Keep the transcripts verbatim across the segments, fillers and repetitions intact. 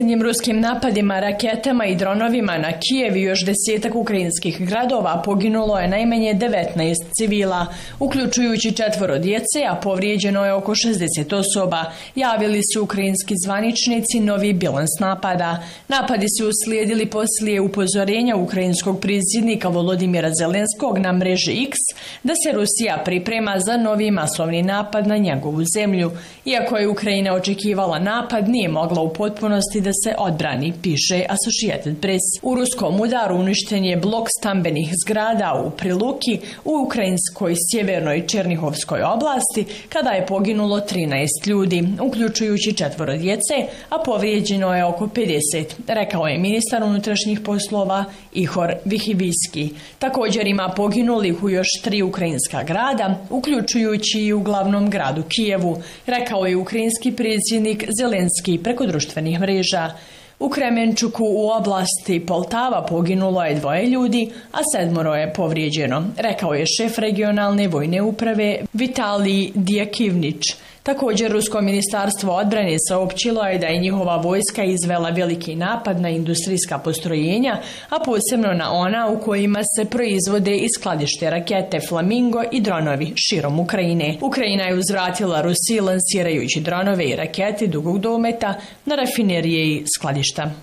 Njim ruskim napadima, raketama i dronovima na Kijev i još desetak ukrajinskih gradova poginulo je najmanje devetnaest civila, uključujući četvoro djece, a povrijeđeno je oko šezdeset osoba, javili su ukrajinski zvaničnici novi bilans napada. Napadi su uslijedili poslije upozorenja ukrajinskog predsjednika Volodimira Zelenskog na mreži X da se Rusija priprema za novi masovni napad na njegovu zemlju. Iako je Ukrajina očekivala napad, nije mogla u potpunosti da se odbrani, piše Associated Press. U ruskom udaru uništen je blok stambenih zgrada u Priluki u ukrajinskoj sjevernoj Černihovskoj oblasti, kada je poginulo trinaest ljudi, uključujući četvoro djece, a povrijeđeno je oko pedeset, rekao je ministar unutrašnjih poslova Ihor Vihivijski. Također ima poginulih u još tri ukrajinska grada, uključujući i u glavnom gradu Kijevu, rekao je ukrajinski predsjednik Zelenski preko društvenih mreža. U Kremenčuku u oblasti Poltava poginulo je dvoje ljudi, a sedmoro je povrijeđeno, rekao je šef regionalne vojne uprave Vitalij Djakivnić. Također, Rusko ministarstvo odbrane saopćilo je da je njihova vojska izvela veliki napad na industrijska postrojenja, a posebno na ona u kojima se proizvode i skladište rakete Flamingo i dronovi širom Ukrajine. Ukrajina je uzvratila Rusiji lansirajući dronove i rakete dugog dometa na rafinerije i skladišta.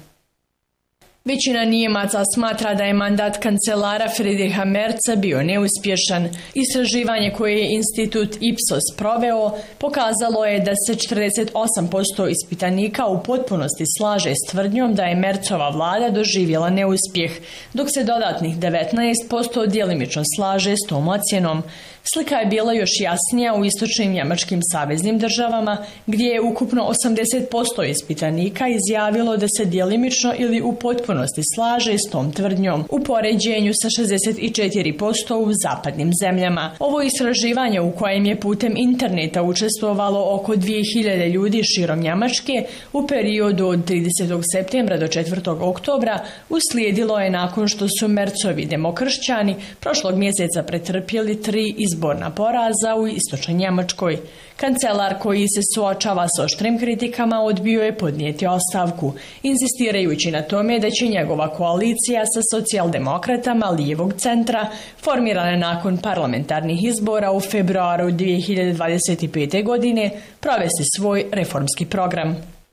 Većina Nijemaca smatra da je mandat kancelara Friedricha Merza bio neuspješan. Istraživanje koje je institut Ipsos proveo pokazalo je da se četrdeset osam posto ispitanika u potpunosti slaže s tvrdnjom da je Merzova vlada doživjela neuspjeh, dok se dodatnih devetnaest posto djelimično slaže s tom ocjenom. Slika je bila još jasnija u istočnim njemačkim saveznim državama, gdje je ukupno osamdeset posto ispitanika izjavilo da se djelimično ili u potpunosti slaže s tom tvrdnjom, u poređenju sa šezdeset četiri posto u zapadnim zemljama. Ovo istraživanje, u kojem je putem interneta učestvovalo oko dvije hiljade ljudi širom Njemačke u periodu od tridesetog septembra do četvrtog oktobra, uslijedilo je nakon što su Merzovi demokršćani prošlog mjeseca pretrpjeli tri izborna poraza u istočnoj Njemačkoj. Kancelar, koji se suočava s oštrim kritikama, odbio je podnijeti ostavku, inzistirajući na tome da će njegova koalicija sa socijaldemokratama lijevog centra, formirana nakon parlamentarnih izbora u februaru dvije hiljade dvadeset pete. godine, provesti svoj reformski program.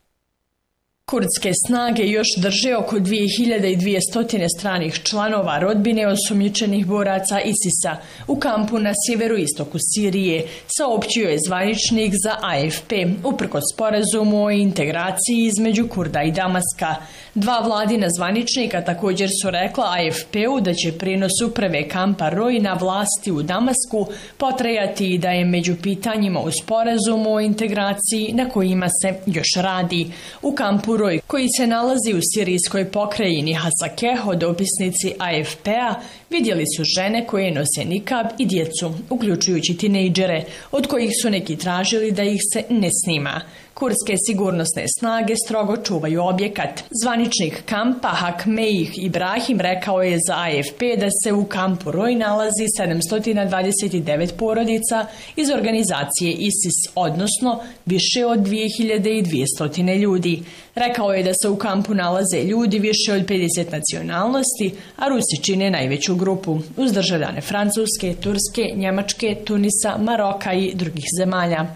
Kurdske snage još drže oko dvije hiljade dvjesto stranih članova rodbine osumnjičenih boraca ISIS-a u kampu na sjeveroistoku Sirije, saopćio je zvaničnik za A F P, uprkos sporazumu o integraciji između Kurda i Damaska. Dva vladina zvaničnika također su rekla A F P-u da će prinos uprave kampa Roj na vlasti u Damasku potrajati i da je među pitanjima u sporazumu o integraciji na kojima se još radi. U kampu Roj, koji se nalazi u sirijskoj pokrajini Hasakeh, dopisnici A F P-a vidjeli su žene koje nose nikab i djecu, uključujući tinejdžere, od kojih su neki tražili da ih se ne snima. Kurdske sigurnosne snage strogo čuvaju objekat. Zvaničnik kampa Hakmeih Ibrahim rekao je za A F P da se u kampu Roj nalazi sedamsto dvadeset devet porodica iz organizacije ISIS, odnosno više od dvije hiljade dvjesto ljudi. Rekao je da se u kampu nalaze ljudi više od pedeset nacionalnosti, a Rusi čine najveću grupu, uz državljane Francuske, Turske, Njemačke, Tunisa, Maroka i drugih zemalja.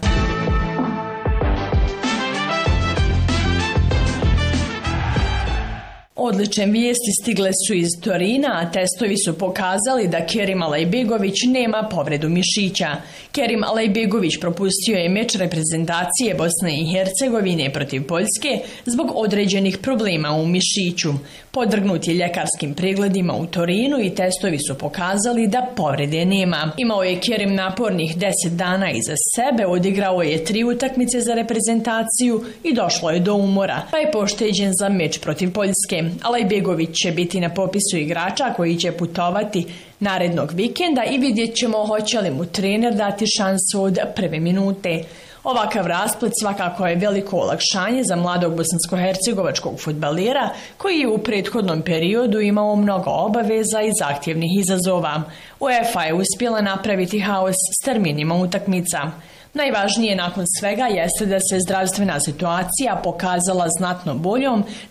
Odlične vijesti stigle su iz Torina, a testovi su pokazali da Kerim Alajbegović nema povredu mišića. Kerim Alajbegović propustio je meč reprezentacije Bosne i Hercegovine protiv Poljske zbog određenih problema u mišiću. Podvrgnut je ljekarskim pregledima u Torinu i testovi su pokazali da povrede nema. Imao je Kerim napornih deset dana iza sebe, odigrao je tri utakmice za reprezentaciju i došlo je do umora, pa je pošteđen za meč protiv Poljske. Alajbegović će biti na popisu igrača koji će putovati narednog vikenda i vidjet ćemo hoće li mu trener dati šansu od prve minute. Ovakav rasplet svakako je veliko olakšanje za mladog bosansko-hercegovačkog fudbalera koji je u prethodnom periodu imao mnogo obaveza i zahtjevnih izazova. UEFA je uspjela napraviti haos s terminima utakmica. Najvažnije nakon svega jeste da se zdravstvena situacija pokazala znatno boljom